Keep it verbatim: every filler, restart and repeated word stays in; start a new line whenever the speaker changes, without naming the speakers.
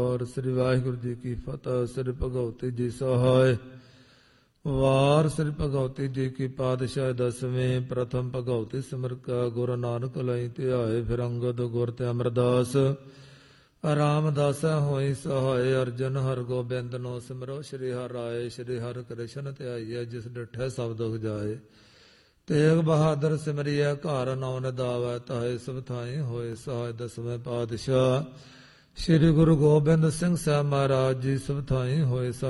ਔਰ ਸ੍ਰੀ ਵਾਹਿਗੁਰੂ ਜੀ ਕੀ ਫਤਿਹ। ਸ੍ਰੀ ਭਗਵਤੀ ਜੀ ਸਹਾਇ। ਵਾਰ ਸ੍ਰੀ ਭਗਵਤੀ ਜੀ ਕੀ ਪਾਤਸ਼ਾਹ ਦਸਵੇਂ। ਪ੍ਰਥਮ ਭਗਵਤੀ ਸਿਮਰ ਕਾ ਗੁਰੂ ਨਾਨਕ ਲਈ ਧਿਆਏ। ਫਿਰ ਅੰਗਦ ਗੁਰ ਤੇ ਅਮਰਦਾਸ ਰਾਮਦਾਸ ਹੋਈ ਸਹਾਇ। ਅਰਜਨ ਹਰ ਗੋਬਿੰਦ ਨੋ ਸਿਮਰੋ। ਸ੍ਰੀ ਹਰਿ ਰਾਏ ਸ੍ਰੀ ਹਰਿ ਕ੍ਰਿਸ਼ਨ ਧਿਆਈਐ। ਜਿਸ ਡਿਠੈ ਸਭ ਦੁਖ ਜਾਏ। ਤੇਗ ਬਹਾਦਰ ਸਿਮਰਿਐ ਘਰ ਨੌ ਨਿਦਾਵੈ। ਤਾਹੇ ਸਭ ਥਾਈ ਹੋਏ ਸਹਾਇ। ਦਸਵੇਂ ਪਾਤਸ਼ਾਹ ਸ੍ਰੀ ਗੁਰੂ ਗੋਬਿੰਦ ਸਿੰਘ ਸਾਹਿਬ ਮਹਾਰਾਜ ਜੀ ਸਭ ਥਾਈ ਹੋਏ ਸਹਾਇ।